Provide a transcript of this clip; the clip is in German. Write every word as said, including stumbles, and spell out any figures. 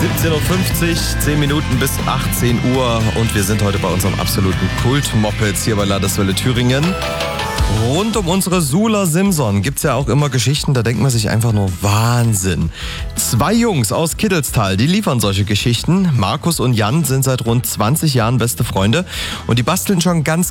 siebzehn Uhr fünfzig, zehn Minuten bis achtzehn Uhr und wir sind heute bei unserem absoluten Kult-Mopeds hier bei Landeswelle Thüringen. Rund um unsere Sula Simson gibt's ja auch immer Geschichten, da denkt man sich einfach nur Wahnsinn. Zwei Jungs aus Kittelstal, die liefern solche Geschichten. Markus und Jan sind seit rund zwanzig Jahren beste Freunde und die basteln schon ganz